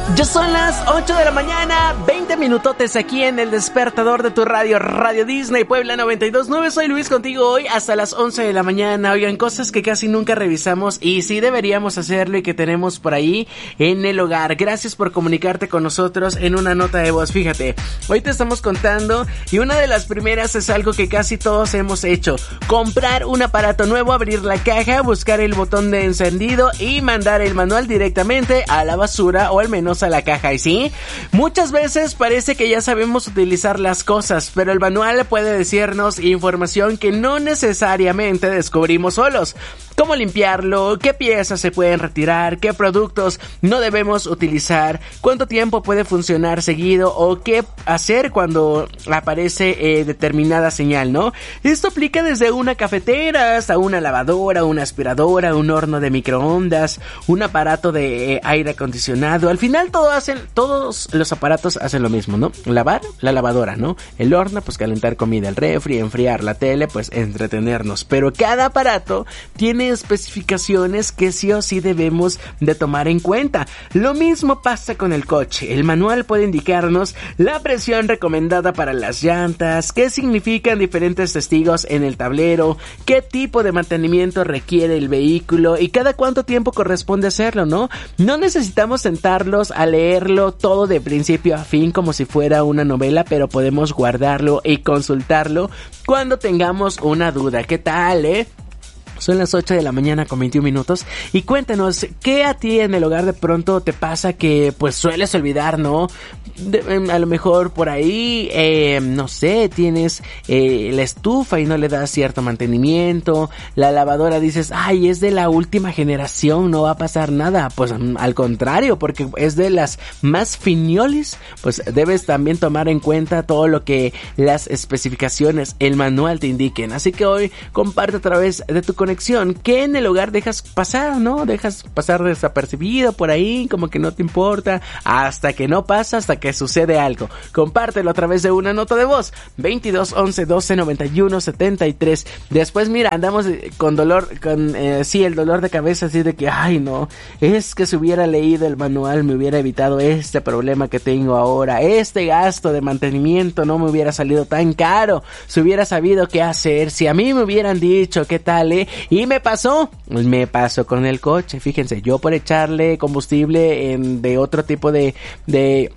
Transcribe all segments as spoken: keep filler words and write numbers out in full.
Ya son las ocho de la mañana, veinte minutotes aquí en el despertador de tu radio, Radio Disney Puebla noventa y dos punto nueve. Soy Luis contigo hoy hasta las once de la mañana. Oigan, cosas que casi nunca revisamos y sí deberíamos hacerlo y que tenemos por ahí en el hogar. Gracias por comunicarte con nosotros en una nota de voz. Fíjate, hoy te estamos contando y una de las primeras es algo que casi todos hemos hecho: comprar un aparato nuevo, abrir la caja, buscar el botón de encendido y mandar el manual directamente a la basura, o al menos a la caja. Y sí, muchas veces parece que ya sabemos utilizar las cosas, pero el manual puede decirnos información que no necesariamente descubrimos solos. Cómo limpiarlo, qué piezas se pueden retirar, qué productos no debemos utilizar, cuánto tiempo puede funcionar seguido o qué hacer cuando aparece eh, determinada señal, ¿no? Esto aplica desde una cafetera hasta una lavadora, una aspiradora, un horno de microondas, un aparato de eh, aire acondicionado. Al final todo hacen, todos los aparatos hacen lo mismo, ¿no? Lavar, la lavadora, ¿no? El horno, pues calentar comida, el refri, enfriar la tele, pues entretenernos. Pero cada aparato tiene especificaciones que sí o sí debemos de tomar en cuenta. Lo mismo pasa con el coche. El manual puede indicarnos la presión recomendada para las llantas, qué significan diferentes testigos en el tablero, qué tipo de mantenimiento requiere el vehículo y cada cuánto tiempo corresponde hacerlo, ¿no? No necesitamos sentarlos a leerlo todo de principio a fin como si fuera una novela, pero podemos guardarlo y consultarlo cuando tengamos una duda. ¿Qué tal, eh? Son las ocho de la mañana con veintiún minutos y cuéntanos, ¿qué a ti en el hogar de pronto te pasa que pues sueles olvidar, ¿no? De, a lo mejor por ahí, eh, no sé, tienes eh, la estufa y no le das cierto mantenimiento, la lavadora dices, ay, es de la última generación, no va a pasar nada. Pues al contrario, porque es de las más finiolis, pues debes también tomar en cuenta todo lo que las especificaciones, el manual te indiquen. Así que hoy comparte a través de tu conexión que en el hogar dejas pasar, ¿no? Dejas pasar desapercibido por ahí, como que no te importa, hasta que no pasa, hasta que sucede algo. Compártelo a través de una nota de voz, veintidós once doce noventa y uno setenta y tres. Después, mira, andamos con dolor, con, eh, sí, el dolor de cabeza, así de que, ay, no, es que si hubiera leído el manual me hubiera evitado este problema que tengo ahora, este gasto de mantenimiento no me hubiera salido tan caro, si hubiera sabido qué hacer, si a mí me hubieran dicho qué tal, eh, y me pasó, me pasó con el coche. Fíjense, yo por echarle combustible en, de otro tipo de, de,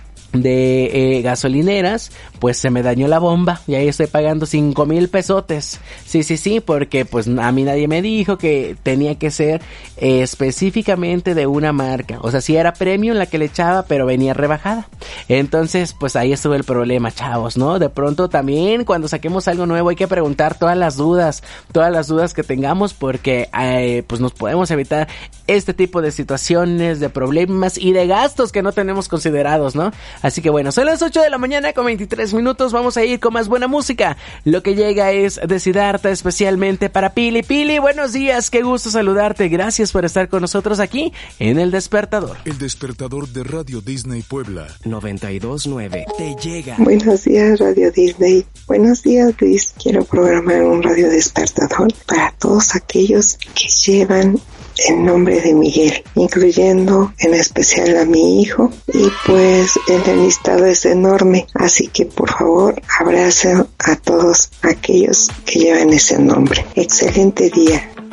de eh, gasolineras, pues se me dañó la bomba y ahí estoy pagando cinco mil pesotes. Sí, sí, sí, porque pues a mí nadie me dijo que tenía que ser eh, específicamente de una marca. O sea, sí era premium la que le echaba, pero venía rebajada. Entonces, pues ahí estuvo el problema, chavos, ¿no? De pronto también cuando saquemos algo nuevo hay que preguntar todas las dudas, todas las dudas que tengamos, porque eh, pues nos podemos evitar este tipo de situaciones, de problemas y de gastos que no tenemos considerados, ¿no? Así que bueno, son las ocho de la mañana con veintitrés minutos, vamos a ir con más buena música. Lo que llega es de Siddhartha especialmente para Pili. Pili, buenos días, qué gusto saludarte, gracias por estar con nosotros aquí en El Despertador. El Despertador de Radio Disney Puebla noventa y dos punto nueve te llega. Buenos días, Radio Disney. Buenos días, Luis. Quiero programar un radio despertador para todos aquellos que llevan el nombre de Miguel, incluyendo en especial a mi hijo, y pues el listado es enorme, así que por favor abrazo a todos aquellos que llevan ese nombre. Excelente día.